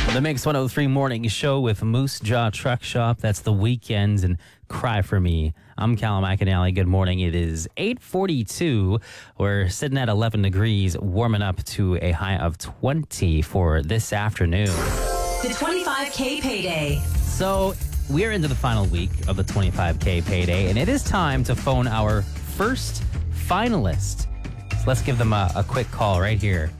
The Mix 103 Morning Show with Moose Jaw Truck Shop. That's the weekends and Cry for Me. I'm Callum McAnally. Good morning. It is 8:42. We're sitting at 11 degrees, warming up to a high of 20 for this afternoon. The 25K payday. So we're into the final week of the 25K payday, and it is time to phone our first finalist. So let's give them a quick call right here.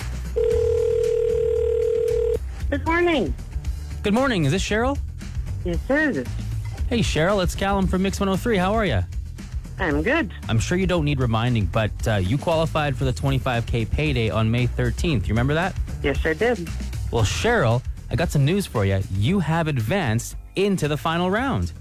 Good morning. Good morning. Is this Cheryl? Yes, sir. Hey, Cheryl. It's Callum from Mix 103. How are you? I'm good. I'm sure you don't need reminding, but you qualified for the 25K payday on May 13th. You remember that? Yes, I did. Well, Cheryl, I got some news for you. You have advanced into the final round.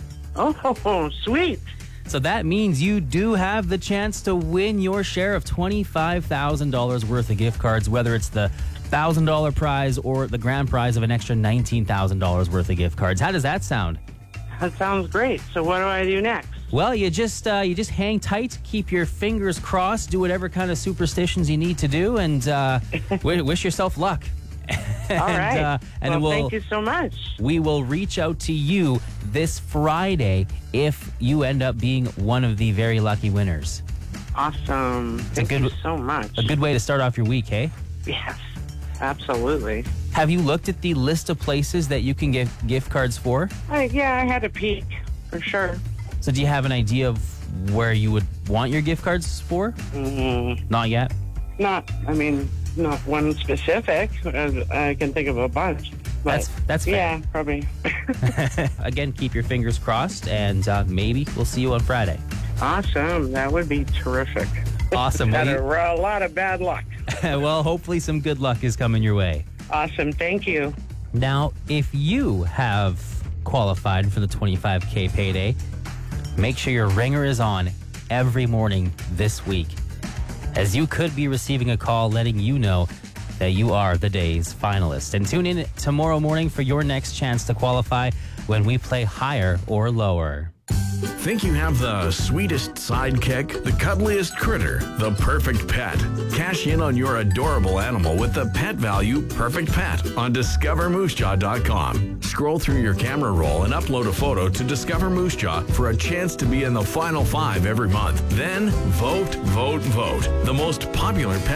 Oh, sweet. So that means you do have the chance to win your share of $25,000 worth of gift cards, whether it's the $1,000 prize or the grand prize of an extra $19,000 worth of gift cards. How does that sound? That sounds great. So what do I do next? Well, you just hang tight, keep your fingers crossed, do whatever kind of superstitions you need to do, and wish yourself luck. All right. And thank you so much. We will reach out to you this Friday if you end up being one of the very lucky winners. Awesome. Thank you so much. A good way to start off your week, hey? Yes, absolutely. Have you looked at the list of places that you can get gift cards for? I had a peek, for sure. So do you have an idea of where you would want your gift cards for? Not yet? Not one specific. I can think of a bunch. But That's fair. Yeah, probably. Again, keep your fingers crossed, and maybe we'll see you on Friday. Awesome. That would be terrific. Awesome. Had a lot of bad luck. Well, hopefully some good luck is coming your way. Awesome. Thank you. Now, if you have qualified for the 25K payday, make sure your ringer is on every morning this week, as you could be receiving a call letting you know that you are the day's finalist. And tune in tomorrow morning for your next chance to qualify when we play higher or lower. Think you have the sweetest sidekick, the cuddliest critter, the perfect pet? Cash in on your adorable animal with the Pet Value Perfect Pet on DiscoverMooseJaw.com. Scroll through your camera roll and upload a photo to Discover Moose Jaw for a chance to be in the final 5 every month. Then vote, vote, vote. The most popular pet